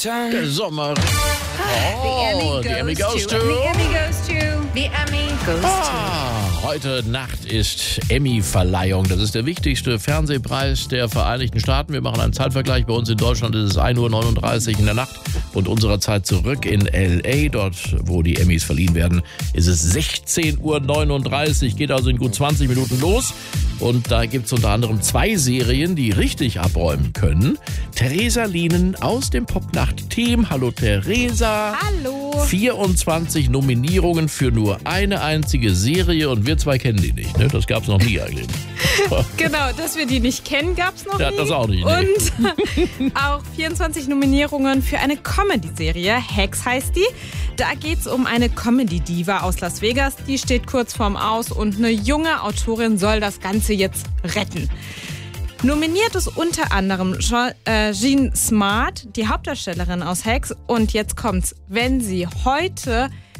Der Sommer. The Emmy goes to. Heute Nacht ist Emmy-Verleihung. Das ist der wichtigste Fernsehpreis der Vereinigten Staaten. Wir machen einen Zeitvergleich. Bei uns in Deutschland ist es 1:39 Uhr in der Nacht. Und unserer Zeit zurück in L.A., dort wo die Emmys verliehen werden, ist es 16:39 Uhr. Geht also in gut 20 Minuten los. Und da gibt es unter anderem 2 Serien, die richtig abräumen können. Theresa Lienen aus dem Popnacht-Team. Hallo Theresa. Hallo. 24 Nominierungen für nur eine einzige Serie und wir 2 kennen die nicht, ne? Das gab's noch nie eigentlich. Genau, dass wir die nicht kennen, gab's noch nie. Ja, das auch nicht. Nee. Und auch 24 Nominierungen für eine Comedy-Serie. Hacks heißt die. Da geht's um eine Comedy-Diva aus Las Vegas. Die steht kurz vorm Aus und eine junge Autorin soll das Ganze jetzt retten. Nominiert ist unter anderem Jean Smart, die Hauptdarstellerin aus Hacks. Und jetzt kommt's. Wenn sie heute